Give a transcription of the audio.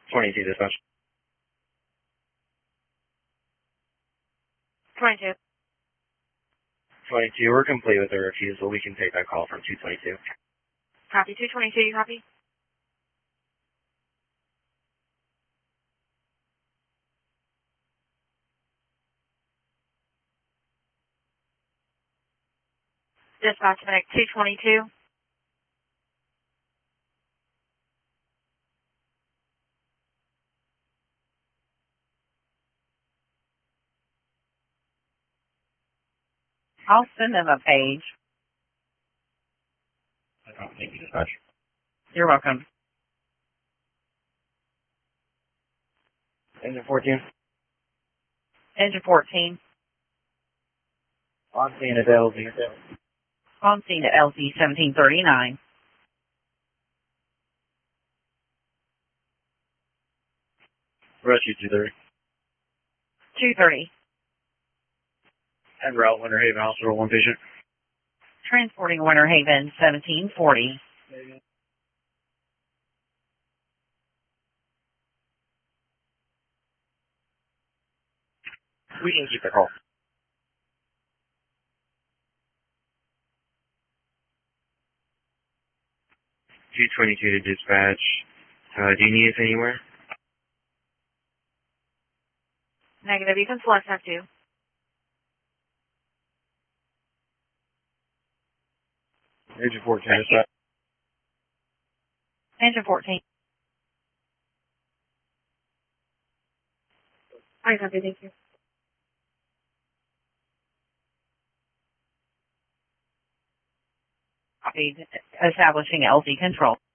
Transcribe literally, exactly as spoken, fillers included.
twenty-two dispatch. twenty-two. twenty-two, we're complete with the refusal. We can take that call from two twenty-two. Copy. two twenty-two, you copy? Dispatch Medic two twenty-two. I'll send them a page. Thank you, dispatch. You're welcome. Engine fourteen. Engine fourteen. On scene at L Z. On scene at L Z seventeen thirty-nine. Rescue two thirty. two thirty. En route, Winter Haven Hospital, one patient. Transporting Winter Haven seventeen forty. We can keep the call. two twenty-two to dispatch. Uh, do you need us anywhere? Negative, you can select F two. Engine fourteen, dispatch. Engine fourteen. I copy, thank you. Copied. Establishing L Z control.